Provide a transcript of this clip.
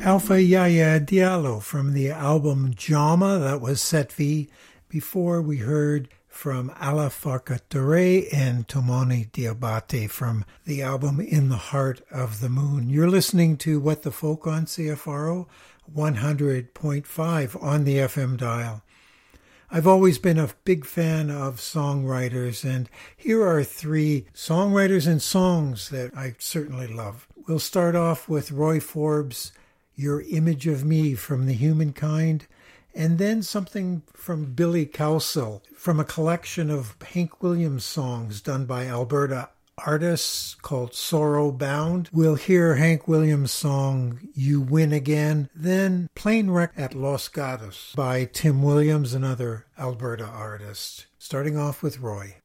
Alpha Yaya Diallo from the album Jama, that was Set V. Before we heard from Ala Farka Touré and Tomoni Diabate from the album In the Heart of the Moon. You're listening to What the Folk on CFRO 100.5 on the FM dial. I've always been a big fan of songwriters, and here are 3 songwriters and songs that I certainly love. We'll start off with Roy Forbes' Your Image of Me from The Humankind, and then something from Billy Cowsill from a collection of Hank Williams songs done by Alberta artists called Sorrow Bound. We'll hear Hank Williams' song You Win Again, then Plane Wreck at Los Gatos by Tim Williams, another Alberta artist. Starting off with Roy.